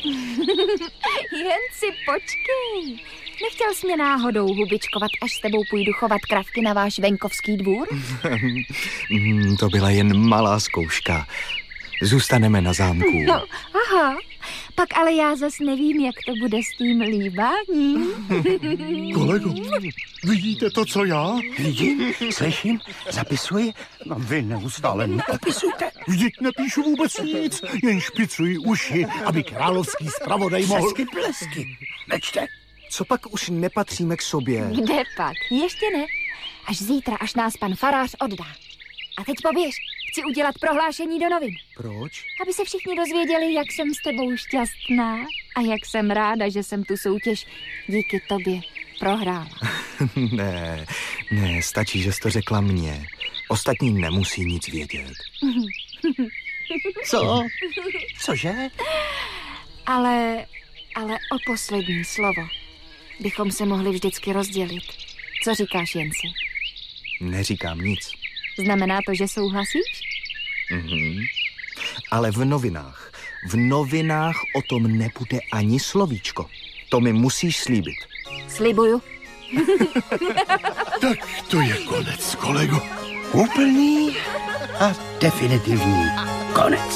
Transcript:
Jen si počkej. Nechtěl jsi mě náhodou hubičkovat, až s tebou půjdu chovat kravky na váš venkovský dvůr? To byla jen malá zkouška. Zůstaneme na zámku. No, aha. Pak ale já zas nevím, jak to bude s tím líbáním. Kolego, vidíte to, co já? Vidím, slyším, zapisuji. No, vy neustále neopisujte. Vždyť nepíšu vůbec nic, jen špicuji uši, aby královský zpravodaj mohl... Přesky plesky. Nečte. Co pak už nepatříme k sobě? Kde pak? Ještě ne. Až zítra, až nás pan farář oddá. A teď poběž. Chci udělat prohlášení do novin. Proč? Aby se všichni dozvěděli, jak jsem s tebou šťastná a jak jsem ráda, že jsem tu soutěž díky tobě prohrála. Ne, stačí, že jsi to řekla mně. Ostatní nemusí nic vědět. Co? Cože? Ale o poslední slovo bychom se mohli vždycky rozdělit. Co říkáš, Jenci? Neříkám nic. Znamená to, že souhlasíš? Ale v novinách o tom nebude ani slovíčko. To mi musíš slíbit. Slibuju. Tak to je konec, kolego. Úplný a definitivní konec.